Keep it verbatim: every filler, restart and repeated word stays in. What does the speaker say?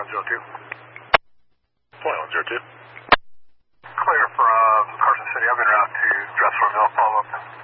one zero two. twenty-one zero two. Clear from Carson City. I'm en route to Dressler Mill. Follow up.